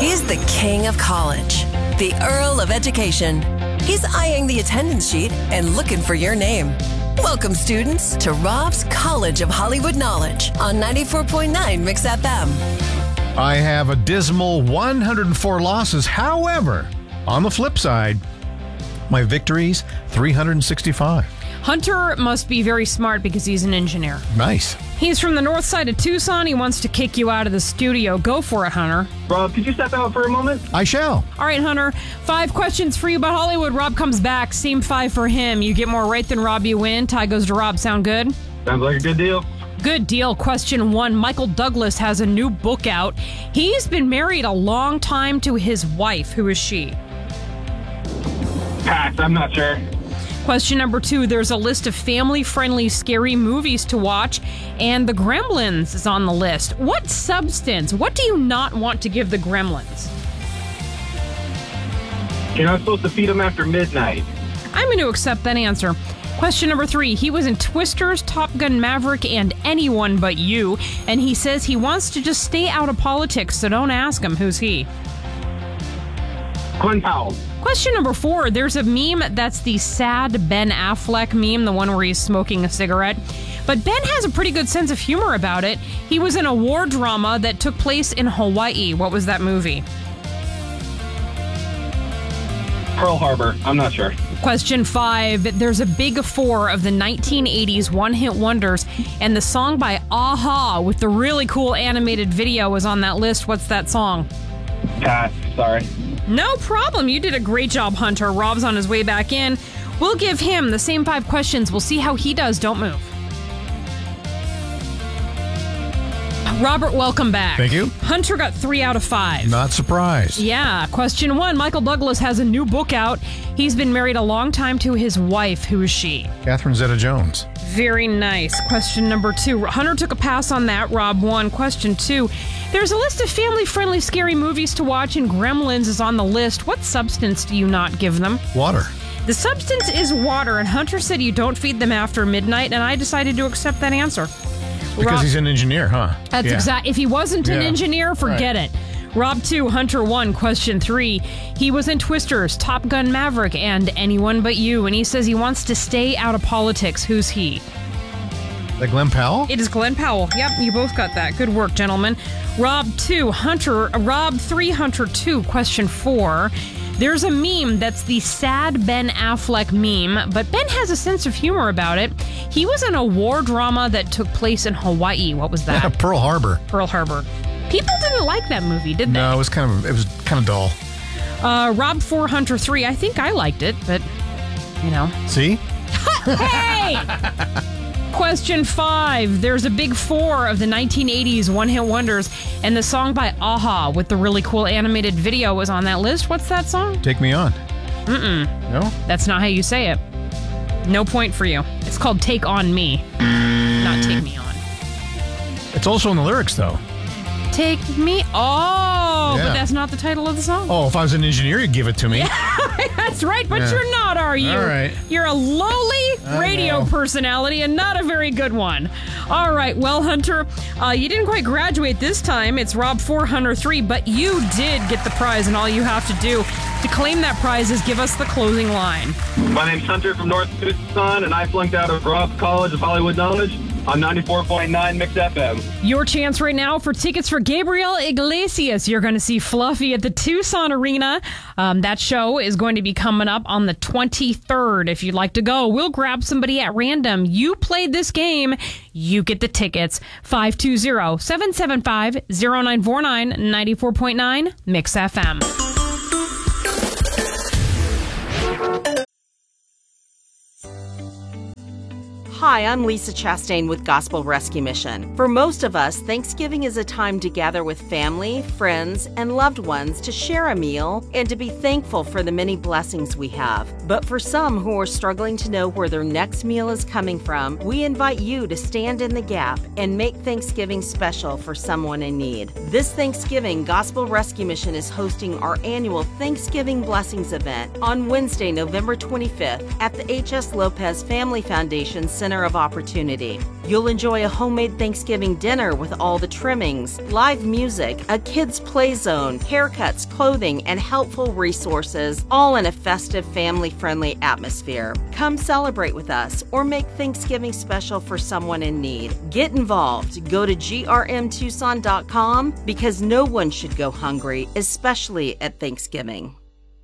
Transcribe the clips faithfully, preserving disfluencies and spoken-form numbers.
He's the king of college, the Earl of Education. He's eyeing the attendance sheet and looking for your name. Welcome, students, to Rob's College of Hollywood Knowledge on ninety-four point nine Mix F M. I have a dismal one hundred four losses. However, on the flip side, my victories, three hundred sixty-five. Hunter must be very smart because he's an engineer. Nice. He's from the north side of Tucson. He wants to kick you out of the studio. Go for it, Hunter. Rob, could you step out for a moment? I shall. All right, Hunter. Five questions for you about Hollywood. Rob comes back. Same five for him. You get more right than Rob, you win. Tie goes to Rob. Sound good? Sounds like a good deal. Good deal. Question one. Michael Douglas has a new book out. He's been married a long time to his wife. Who is she? Pass, I'm not sure. Question number two, there's a list of family-friendly scary movies to watch, and The Gremlins is on the list. What substance, what do you not want to give the Gremlins? You're not supposed to feed them after midnight. I'm going to accept that answer. Question number three, he was in Twisters, Top Gun Maverick, and Anyone But You, and he says he wants to just stay out of politics, so don't ask him. Who's he? Glenn Powell. Question number four, there's a meme that's the sad Ben Affleck meme, the one where he's smoking a cigarette. But Ben has a pretty good sense of humor about it. He was in a war drama that took place in Hawaii. What was that movie? Pearl Harbor. I'm not sure. Question five, there's a big four of the nineteen eighties one-hit wonders, and the song by a-ha with the really cool animated video was on that list. What's that song? Pass, sorry. No problem. You did a great job, Hunter. Rob's on his way back in. We'll give him the same five questions. We'll see how he does. Don't move. Robert, welcome back. Thank you. Hunter got three out of five. Not surprised. Yeah. Question one, Michael Douglas has a new book out. He's been married a long time to his wife. Who is she? Catherine Zeta-Jones. Very nice. Question number two. Hunter took a pass on that. Rob won. Question two. There's a list of family-friendly scary movies to watch, and Gremlins is on the list. What substance do you not give them? Water. The substance is water, and Hunter said you don't feed them after midnight, and I decided to accept that answer. Because Rob, he's an engineer, huh? That's yeah. exact. If he wasn't an Yeah. engineer, forget Right. it. Rob two, Hunter one. Question three. He was in Twisters, Top Gun Maverick, and Anyone But You, and he says he wants to stay out of politics. Who's he? Like Glenn Powell? It is Glenn Powell. Yep, you both got that. Good work, gentlemen. Rob two, Hunter, uh, Rob three, Hunter two. Question four. There's a meme that's the sad Ben Affleck meme, but Ben has a sense of humor about it. He was in a war drama that took place in Hawaii. What was that? Pearl Harbor. Pearl Harbor. People didn't like that movie, did they? No, it was kind of it was kind of dull. Uh, Rob four, Hunter three. I think I liked it, but, you know. See? Hey! Question five. There's a big four of the nineteen eighties one-hit wonders, and the song by a-ha with the really cool animated video was on that list. What's that song? Take Me On. Mm-mm. No? That's not how you say it. No point for you. It's called Take On Me, not Take Me On. It's also in the lyrics, though. Take me... Oh, Yeah. but that's not the title of the song. Oh, if I was an engineer, you'd give it to me. That's right, but Yeah. you're not, are you? All right. You're a lowly I radio know. personality and not a very good one. All right, well, Hunter, uh, you didn't quite graduate this time. It's Rob four, Hunter three, but you did get the prize, and all you have to do to claim that prize is give us the closing line. My name's Hunter from North Tucson, and I flunked out of Rob's College of Hollywood Knowledge on ninety-four point nine Mix F M. Your chance right now for tickets for Gabriel Iglesias. You're going to see Fluffy at the Tucson Arena. Um, that show is going to be coming up on the twenty-third. If you'd like to go, we'll grab somebody at random. You played this game, you get the tickets. five two zero, seven seven five, zero nine four nine, ninety-four point nine Mix F M. Hi, I'm Lisa Chastain with Gospel Rescue Mission. For most of us, Thanksgiving is a time to gather with family, friends, and loved ones to share a meal and to be thankful for the many blessings we have. But for some who are struggling to know where their next meal is coming from, we invite you to stand in the gap and make Thanksgiving special for someone in need. This Thanksgiving, Gospel Rescue Mission is hosting our annual Thanksgiving Blessings event on Wednesday, November twenty-fifth at the H S. Lopez Family Foundation Center center of opportunity. You'll enjoy a homemade Thanksgiving dinner with all the trimmings, live music, a kids' play zone, haircuts, clothing, and helpful resources, all in a festive, family-friendly atmosphere. Come celebrate with us or make Thanksgiving special for someone in need. Get involved. Go to G R M Tucson dot com because no one should go hungry, especially at Thanksgiving.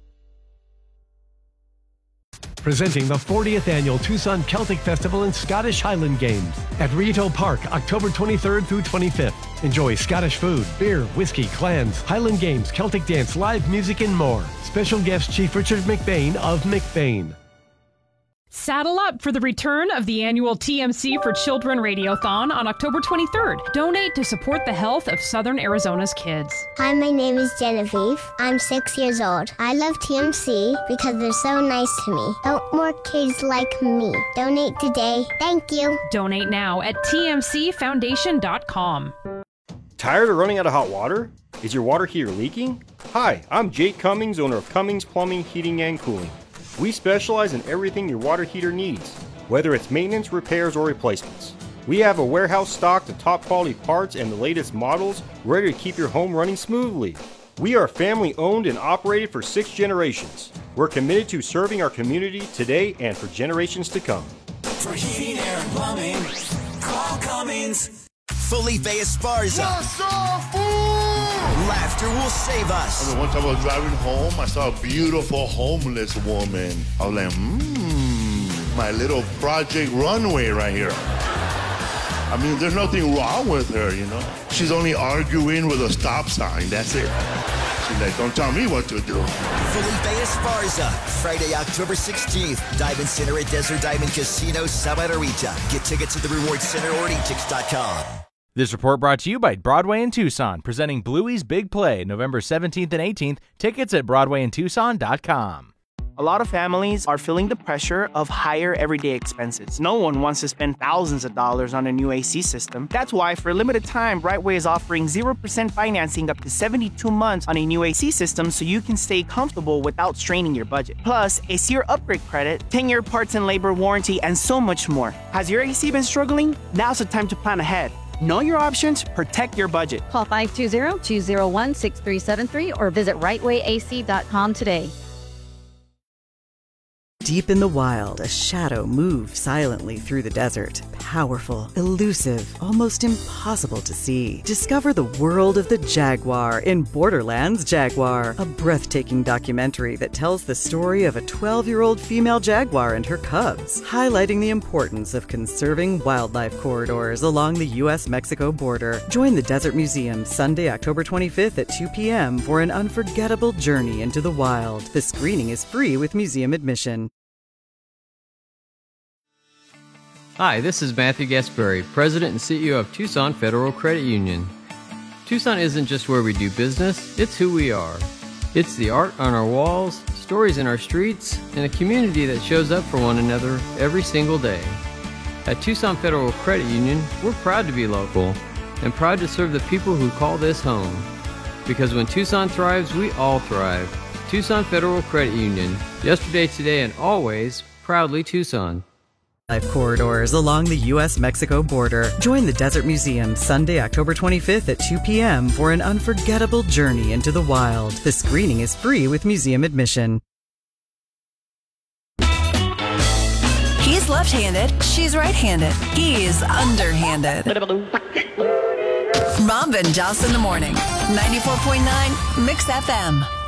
Presenting the fortieth Annual Tucson Celtic Festival and Scottish Highland Games at Rito Park, October twenty-third through twenty-fifth. Enjoy Scottish food, beer, whiskey, clans, Highland Games, Celtic dance, live music, and more. Special guest Chief Richard McBain of McBain. Saddle up for the return of the annual T M C for Children Radiothon on October twenty-third. Donate to support the health of Southern Arizona's kids. Hi, my name is Genevieve. I'm six years old. I love T M C because they're so nice to me. Help more kids like me. Donate today. Thank you. Donate now at T M C foundation dot com. Tired of running out of hot water? Is your water heater leaking? Hi, I'm Jake Cummings, owner of Cummings Plumbing, Heating, and Cooling. We specialize in everything your water heater needs, whether it's maintenance, repairs, or replacements. We have a warehouse stocked of top quality parts and the latest models ready to keep your home running smoothly. We are family owned and operated for six generations. We're committed to serving our community today and for generations to come. For heating, air, and plumbing, call Cummings. Felipe Esparza. What's up, fool? Laughter will save us. I mean, one time I was driving home, I saw a beautiful homeless woman. I was like, mmm, my little Project Runway right here. I mean, there's nothing wrong with her, you know? She's only arguing with a stop sign, that's it. She's like, don't tell me what to do. Felipe Esparza, Friday, October sixteenth. Diamond Center at Desert Diamond Casino, Santa Rita. Get tickets at the Reward Center or e tix dot com. This report brought to you by Broadway in Tucson, presenting Bluey's Big Play, November seventeenth and eighteenth. Tickets at broadway in tucson dot com. A lot of families are feeling the pressure of higher everyday expenses. No one wants to spend thousands of dollars on a new A C system. That's why, for a limited time, Brightway is offering zero percent financing up to seventy-two months on a new A C system so you can stay comfortable without straining your budget. Plus, a Sear upgrade credit, ten-year parts and labor warranty, and so much more. Has your A C been struggling? Now's the time to plan ahead. Know your options, protect your budget. Call five two zero, two zero one, six three seven three or visit right way A C dot com today. Deep in the wild, a shadow moves silently through the desert. Powerful, elusive, almost impossible to see. Discover the world of the jaguar in Borderlands Jaguar, a breathtaking documentary that tells the story of a twelve-year-old female jaguar and her cubs, highlighting the importance of conserving wildlife corridors along the U S Mexico border. Join the Desert Museum Sunday, October twenty-fifth at two p.m. for an unforgettable journey into the wild. The screening is free with museum admission. Hi, this is Matthew Gasparri, President and C E O of Tucson Federal Credit Union. Tucson isn't just where we do business, it's who we are. It's the art on our walls, stories in our streets, and a community that shows up for one another every single day. At Tucson Federal Credit Union, we're proud to be local and proud to serve the people who call this home. Because when Tucson thrives, we all thrive. Tucson Federal Credit Union. Yesterday, today, and always, proudly Tucson. Life corridors along the U S Mexico border. Join the Desert Museum Sunday, October twenty-fifth at two p.m. for an unforgettable journey into the wild. The screening is free with museum admission. He's left-handed, she's right-handed. He's underhanded. Rob and Joss in the morning. ninety-four point nine Mix F M.